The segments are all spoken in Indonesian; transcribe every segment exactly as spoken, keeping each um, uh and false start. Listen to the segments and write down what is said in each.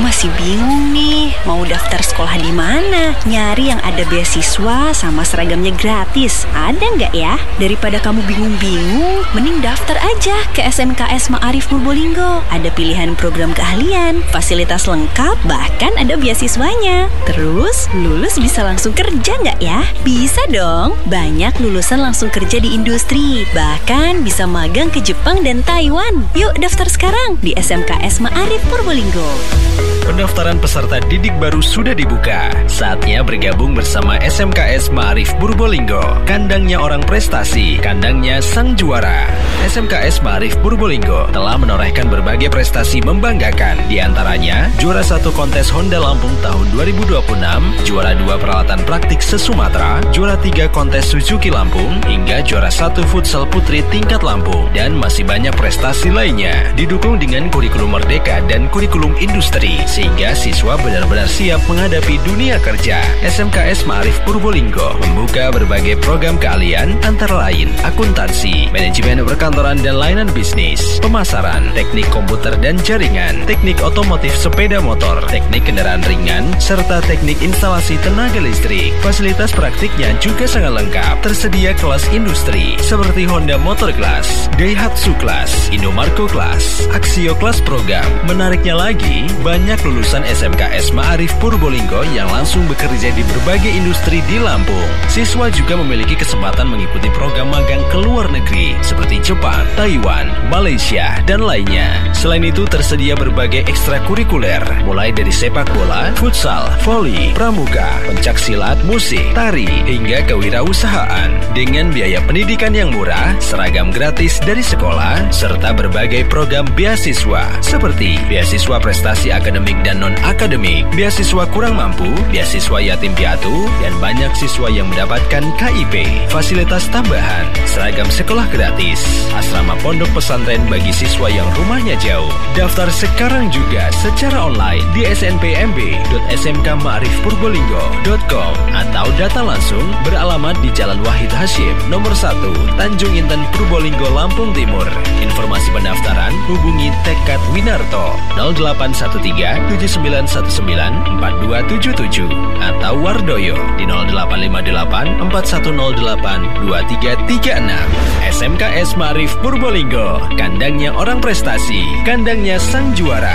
masih bingung nih, mau daftar sekolah di mana? Nyari yang ada beasiswa sama seragamnya gratis. Ada nggak ya? Daripada kamu bingung-bingung, mending daftar aja ke S M K S Ma'arif Purbolinggo. Ada pilihan program keahlian, fasilitas lengkap, bahkan ada beasiswanya. Terus, lulus bisa langsung kerja nggak ya? Bisa dong. Banyak lulusan langsung kerja di industri. Bahkan bisa magang ke Jepang dan Taiwan. Yuk daftar sekarang di S M K S Ma'arif Purbolinggo. Pendaftaran peserta didik baru sudah dibuka. Saatnya bergabung bersama S M K S Ma'arif Purbolinggo. Kandangnya orang prestasi, kandangnya sang juara. S M K S Ma'arif Purbolinggo telah menorehkan berbagai prestasi membanggakan. Di antaranya, juara satu kontes Honda Lampung tahun dua ribu dua puluh enam, juara dua peralatan praktik se-Sumatera, juara tiga kontes Suzuki Lampung, hingga juara satu futsal putri tingkat Lampung. Dan masih banyak prestasi lainnya. Didukung dengan kurikulum merdeka dan kurikulum industri, sehingga siswa benar-benar siap menghadapi dunia kerja. S M K S Ma'arif Purbolinggo membuka berbagai program keahlian antara lain akuntansi, manajemen perkantoran dan layanan bisnis, pemasaran, teknik komputer dan jaringan, teknik otomotif sepeda motor, teknik kendaraan ringan, serta teknik instalasi tenaga listrik. Fasilitas praktiknya juga sangat lengkap. Tersedia kelas industri seperti Honda Motor Class, Daihatsu Class, Indomarko Class, Axio Class program. Menariknya lagi, banyak lulusan S M K S Ma'arif Purbolinggo yang langsung bekerja di berbagai industri di Lampung. Siswa juga memiliki kesempatan mengikuti program magang ke luar negeri seperti Jepang, Taiwan, Malaysia, dan lainnya. Selain itu tersedia berbagai ekstrakurikuler, mulai dari sepak bola, futsal, voli, pramuka, pencaksilat, musik, tari, hingga kewirausahaan. Dengan biaya pendidikan yang murah, seragam gratis dari sekolah, serta berbagai program beasiswa seperti beasiswa prestasi akademik dan non-akademik, beasiswa kurang mampu, beasiswa yatim piatu, dan banyak siswa yang mendapatkan K I P. Fasilitas tambahan, seragam sekolah gratis, asrama pondok pesantren bagi siswa yang rumahnya jauh. Daftar sekarang juga secara online di s n p m b dot s m k ma'arif purbolinggo dot com atau datang langsung beralamat di Jalan Wahid Hasyim, nomor satu, Tanjung Inten, Purbolinggo, Lampung Timur. Informasi pendaftaran hubungi Tekad Winarto nol delapan satu tiga tujuh sembilan satu sembilan empat dua tujuh tujuh atau Wardoyo di nol delapan lima delapan empat satu nol delapan dua tiga tiga enam. S M K S Ma'arif Purbolinggo, kandangnya orang prestasi, kandangnya sang juara.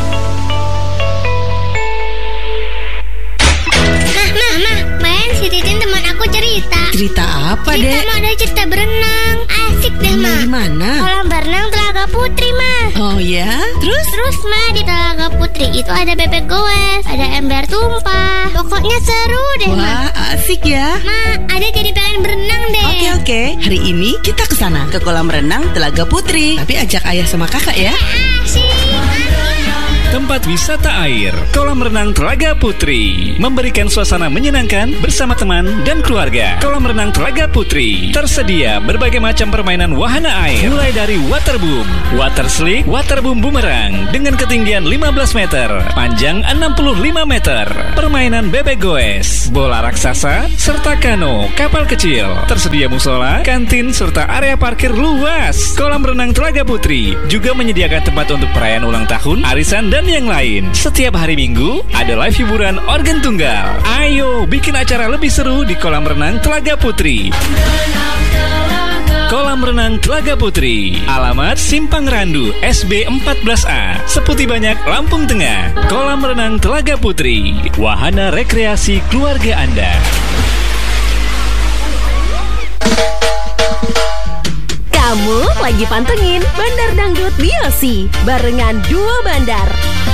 Mah, mah, mah, main si Titin teman aku cerita. Cerita apa, cerita Dek? Cerita mah ada cerita berenang. Asik deh, Nah, mah. di mana? Kolam berenang Telaga Putri, mah. Oh ya? Terus? Terus, mah, di Telaga Putri itu ada bebek goes, ada ember tumpah. Pokoknya seru deh, mah. Wah, asik ya. Mah, ada jadi pengen berenang deh. Oke, oke. Hari ini kita ke sana, ke kolam renang Telaga Putri. Tapi ajak ayah sama kakak ya. Asik. Tempat wisata air, kolam renang Telaga Putri, memberikan suasana menyenangkan bersama teman dan keluarga. Kolam renang Telaga Putri tersedia berbagai macam permainan wahana air, mulai dari waterboom, water slick, waterboom bumerang dengan ketinggian lima belas meter, panjang enam puluh lima meter, permainan bebek goes, bola raksasa, serta kano, kapal kecil. Tersedia musola, kantin, serta area parkir luas. Kolam renang Telaga Putri juga menyediakan tempat untuk perayaan ulang tahun, arisan, dan yang lain. Setiap hari Minggu ada live hiburan organ tunggal. Ayo bikin acara lebih seru di kolam renang Telaga Putri. Kolam renang Telaga Putri, alamat Simpang Randu S B empat belas A, Seputi Banyak, Lampung Tengah. Kolam renang Telaga Putri, wahana rekreasi keluarga Anda. Kamu lagi pantengin Bandar Dangdut B O C barengan Duo Bandar.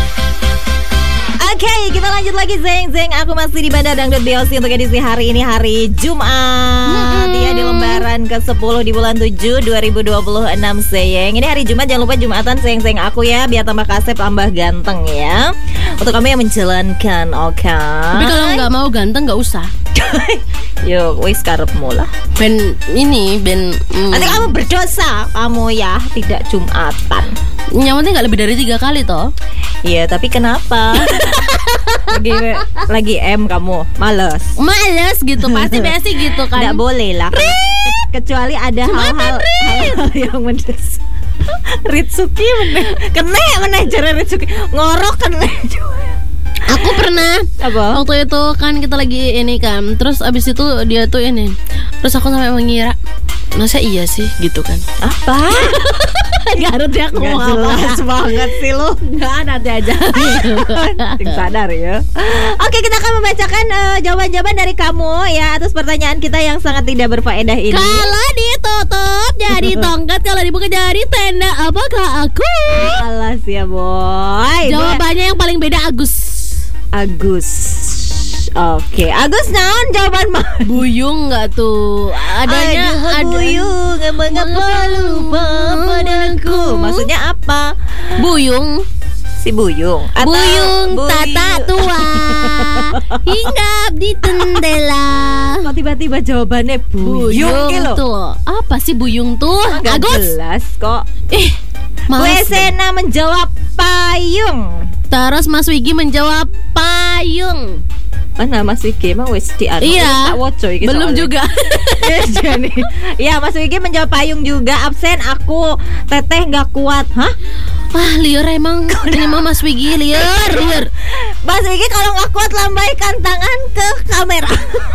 Oke, okay, kita lanjut lagi Zeng Zeng. Aku masih di Bandar Dangdut B O C untuk edisi hari ini, hari Jumat. Iya, di lembaran ke sepuluh di bulan tujuh dua ribu dua puluh enam Zeng. Ini hari Jumat, jangan lupa Jumatan Zeng Zeng aku ya, biar tambah kasep, tambah ganteng ya. Untuk kamu yang menjalankan, oke. Okay. Tapi kalau nggak mau ganteng nggak usah. Yuk, wis karepmu lah. Ben ini, ben mm. Nanti kamu berdosa, kamu ya, tidak Jumatan. Yang penting nggak lebih dari tiga kali toh. Iya, tapi kenapa? lagi lagi M kamu, males. Males gitu, pasti biasa gitu kan. Nggak boleh lah. Kecuali ada hal-hal, hal-hal yang mendesak. Ritsuki meneh. Kene meneh jare Ritsuki. Ngorok kene. Aku pernah Apa? waktu itu kan kita lagi ini kan, terus abis itu dia tuh ini, terus aku sampai mengira, masa iya sih gitu kan? Apa? Gak ngerti aku Gak mau apa. jelas banget sih lu. Gak, nanti aja. Ting sadar ya. Oke, kita akan membacakan eh, jawaban-jawaban dari kamu ya atas pertanyaan kita yang sangat tidak berfaedah ini. Kalau ditutup jadi tongkat, kalau dibuka jadi tenda, apakah aku? Alas ya boy. Jawabannya yang paling beda Agus. Agus. Oke, Agus naon jawaban mah? Buyung nggak tuh? Adanya Aduh, ada buyung, mengapa lupa padaku? Maksudnya apa? Buyung. Si Buyung atau Buyung tata tua hinggap di tendela. Kok tiba-tiba jawabannya Buyung, Buyung gitu loh. tuh. Apa sih buyung tuh? Gak Agus. jelas kok. Eh, Mas. Wesena menjawab payung. Terus Mas Wigi menjawab payung. Mana Mas Wigi emang wes di anu Iya. tak woco iki Belum soalnya. juga. Jadi, ya Mas Wigi menjawab payung juga. Absen aku. Teteh nggak kuat. Hah? Wah, liar emang. Ini mah Mas Wigi liar, liar. Mas Wigi kalau nggak kuat lambaikan tangan ke kamera.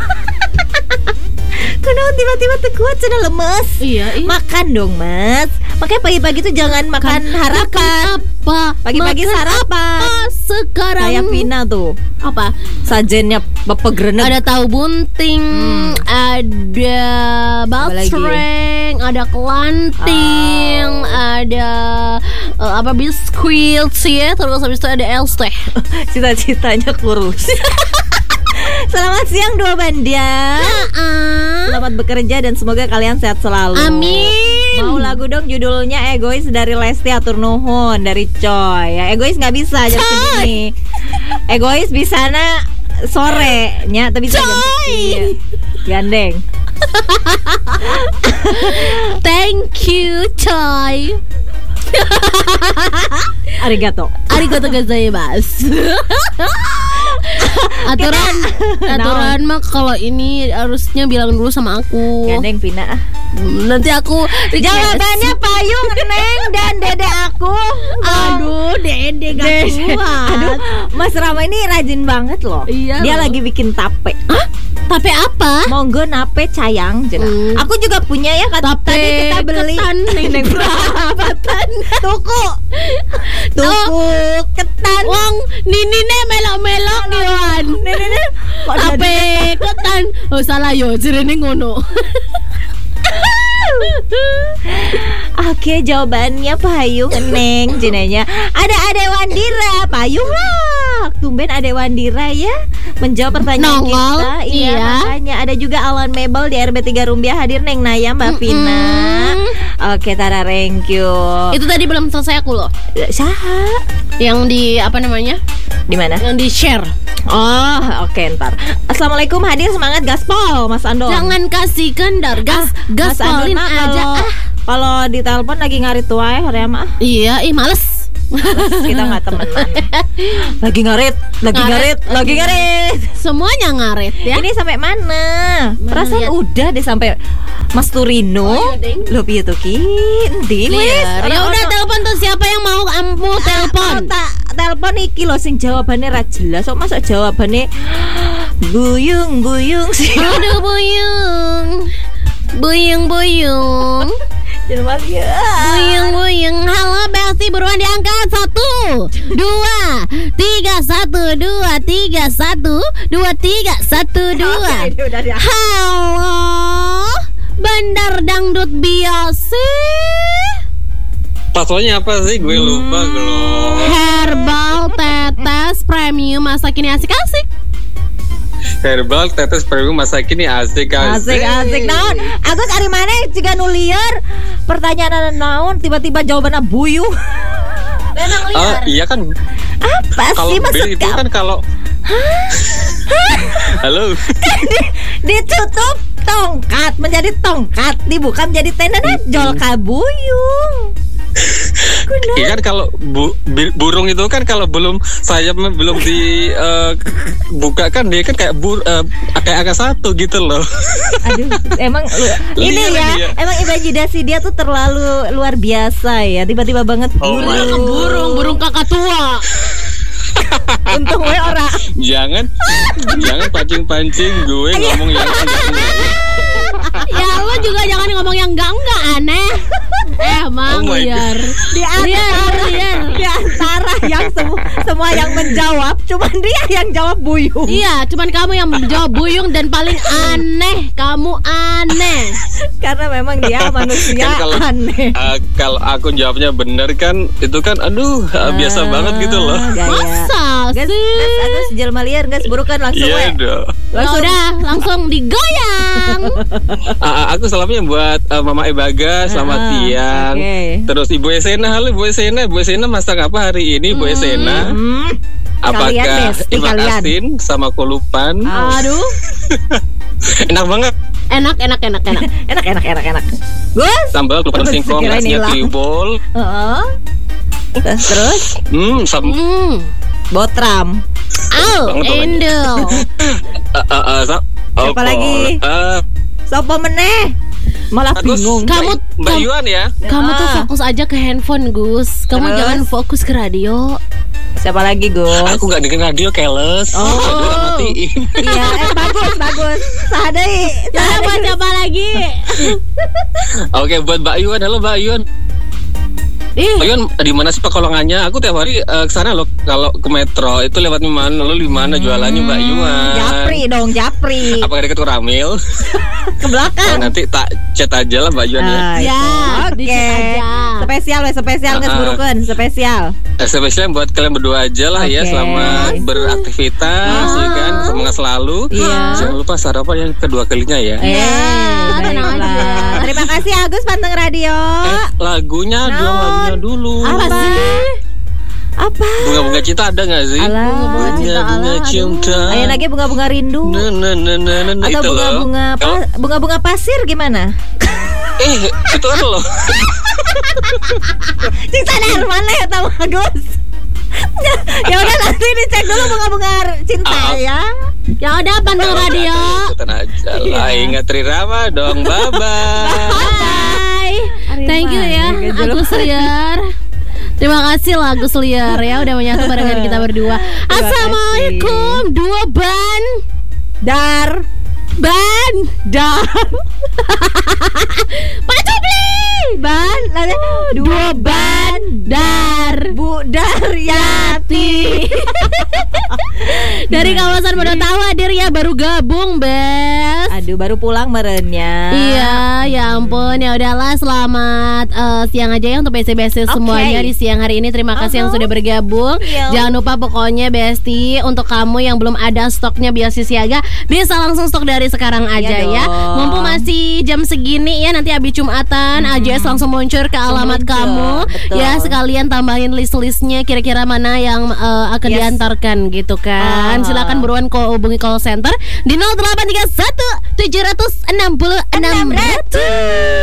Kenapa tiba-tiba tuh kuat sudah lemes? Iya, iya. Makan dong Mas. Makanya pagi-pagi tuh jangan makan harapan. Apa? Pagi-pagi Makan sarapan. apa sekarang? Kayak Vina tuh. Apa? Sajennya bapak greneng. Ada tahu bunting, Hmm. ada Apa lagi? baltreng, ada kelanting, Oh. ada eh, apa biskuit sih ya, terus habis itu ada els teh. Cita-citanya kurus. Selamat siang dua banda. Selamat bekerja dan semoga kalian sehat selalu. Amin. Mau lagu dong judulnya Egois dari Lesti Atur Nuhun dari Coy. Ya, Egois nggak bisa jam segini. Egois bisana sore nya tapi bisa jam segini. Gandeng. Thank you, Coy. Arigato. Arigato gozaimasu. Aturan aturan mah kalau ini harusnya bilang dulu sama aku. Gandeng Vina. Nanti aku Jawabannya payung Neng dan dede aku. Aduh, dede gak Dede. kuat. Aduh, Mas Rama ini rajin banget loh. Iya Dia loh. lagi bikin tape. Hah? Tape apa? Monggo nape cayang jenah. Hmm. Aku juga punya ya kata Tape tadi kita beli ketan Neng berapatan tuku. Tuku ketan. Wong ninine melok-melok Iwan. Nene kok Tape ketan. Oh salah yo, jerene ngono. Oke, jawabannya payung Neng jenanya. Ada Ade Wandira, payung lah. Tumben Ade Wandira ya menjawab pertanyaan Nongol, kita. Iya, iya. makanya ada juga Alan Mebel di R B tiga Rumbia hadir Neng Naya Mbak Vina. Oke, Tara, thank you. Itu tadi belum selesai aku loh. Saha? Yang di apa namanya? Di mana? Yang di share. Oh, oke ntar. Assalamualaikum, hadir semangat gaspol, Mas Andon. Jangan kasih kendar gas, Mas Andon gaspolin mah aja. kalau Ah. kalau ditelepon lagi ngarit wae hoream mah. Iya, ih males. Kita nggak temenan. Lagi ngarit, lagi ngarit, Ngarit. lagi ngarit. Semuanya ngaret ya. Ini sampai mana? Perasaan lihat. udah deh sampai Mas Turino. Oh, iya, Deng. Lo piye tuh ki? Endi wis? Liar. Ya udah telepon tuh siapa yang mau ampu telepon. Oh, tak telepon iki lho sing jawabannya ra jelas. Kok masa jawabannya buyung buyung sih. Aduh buyung. Buyung buyung. Jangan ya. Buyung buyung. Halo Besti, buruan diangkat. Satu dua tiga satu dua tiga satu dua tiga satu dua. Oke, udah dia. Halo Bandar Dangdut Biasi. Passwordnya apa sih? Gue lupa loh. Herbal tetes premium masa kini asik-asik. Herbal tetes premium masa kini asik Asik asik naon. Agus ari maneh ciga nu lieur. Pertanyaan naon tiba-tiba jawabannya buyung. Memang Ah iya kan. Apa Kalau sih bel maksud itu kamu? kan kalau Halo. Ditutup tongkat menjadi tongkat, dibuka menjadi tenda najol kabuyung. Iya kan kalau bu, bi- burung itu kan kalau belum sayapnya belum dibuka uh, kan dia kan kayak bur, uh, kayak angka satu gitu loh. Aduh, emang ini Lihat ya, dia. emang imajinasi dia tuh terlalu luar biasa ya. Tiba-tiba banget Oh my burung. God. Burung, burung kakak tua. Untung we ora. Jangan, jangan pancing-pancing gue ngomong yang enggak-enggak. Ya lu juga jangan ngomong yang enggak-enggak aneh. Eh, Mang Oh my Liar. Di Liar, antara, liar. di antara yang semua semua yang menjawab, cuman dia yang jawab Buyung. Iya, cuman kamu yang menjawab Buyung dan paling aneh. Kamu aneh. Karena memang dia manusia Kan kalau aneh. uh, kalau aku jawabnya bener kan itu kan aduh uh, biasa banget gitu loh. Gaya. Masa Gas, sih? gas, Agus jelma liar, gas burukan langsung Iya we. dong. Ya udah, langsung digoyang. Uh, aku salamnya buat uh, Mama Ebaga, selamat Ah, siang. oke. Terus Ibu Esena, halo Ibu Esena, Ibu Esena masak apa hari ini Ibu Esena? Hmm. Apakah Kalian, Besti, ikan kalian. asin sama kulupan? Aduh. Enak banget. Enak, enak, enak, enak. Enak, enak, enak, enak. Gus? Sambal kulupan Terus singkong, kirain nasinya hilang. tiwul. Heeh. Terus, terus Hmm, sam- Hmm. botram. Au, Banget, Bang. Endel. uh, uh, uh, sa- Siapa oh, lagi? Uh, Sopo meneh? Malah Agus, bingung. Kamu- Mbak, Mbak kamu- Yuan ya? Kamu tuh Ah. fokus aja ke handphone, Gus. Kamu Terus? jangan fokus ke radio. Siapa lagi, Gus? Aku nggak dengerin radio, keles. Oh. Radio matiin. Iya, eh bagus, bagus. Sahadai. Jangan buat siapa lagi. Oke, buat Mbak Yuan, halo Mbak Yuan. Ih, Mbak Yuan, di mana sih Pekalongannya? Aku tiap hari uh, ke sana loh. Kalau ke metro itu lewat di mana? Lalu di mana jualannya Mbak Yuan? Japri dong, Japri. Apakah dekat Ramil? Ke Oh, belakang. nanti tak chat aja lah Mbak Yuan ya. Ah, Ya, itu. di Oke. chat aja. Spesial we, spesial nggak Ah, ah. burukan, spesial. Spesialnya buat kalian berdua aja lah ya. Oke. Selamat beraktivitas ya kan. Semangat selalu. Iya. Jangan lupa sarapan yang kedua kalinya ya. Eh, tenang baiklah. aja. Terima kasih Agus Panteng Radio. Eh, lagunya dong, Naon? lagunya dulu. Apa sih? Apa? Bunga-bunga cinta ada nggak sih? Alah. Bunga cinta, Bunga-bunga alah, aduh. cinta. Ayo lagi bunga-bunga rindu. Nah, nah, nah, nah, nah, Atau itu loh. bunga-bunga Kalau- pa- bunga-bunga pasir gimana? Eh, itu apa loh? Cing sadar mana ya tahu Agus. Ya udah nanti dicek dulu bunga-bunga cinta Ah. ya. ya udah panteng radio. Ikutan aja Iya. lah. Ingat Trirama dong. Bye-bye. Bye. Thank you ya, Arif Malik, Agus Liar. Terima kasih lah Agus Liar ya udah menyatu barengan kita berdua. Assalamualaikum, dua ban. Dar Ban. dar Pak Cupli. ban nanti Dua ban dar. Bu Daryati. Dari kawasan Monotawa hadir ya, baru gabung, Bes. Aduh baru pulang merenya. Iya, ya ampun, ya udahlah, selamat eh, siang aja ya untuk B C B S semuanya di siang hari ini. Terima kasih yang Uh-huh. sudah bergabung. Iya. Jangan lupa pokoknya Besti, untuk kamu yang belum ada stoknya Biasi Siaga, bisa langsung stok dari sekarang aja Iya ya. dong. Mumpung masih jam segini ya, nanti abis Jumatan A J S langsung muncul ke alamat muncul, kamu. betul. Ya, sekalian tambahin list-listnya kira-kira mana yang eh, akan Yes. diantarkan gitu kan. Ah. Silakan buruan ko hubungi call center di nol delapan tiga satu tujuh enam enam enam nol nol.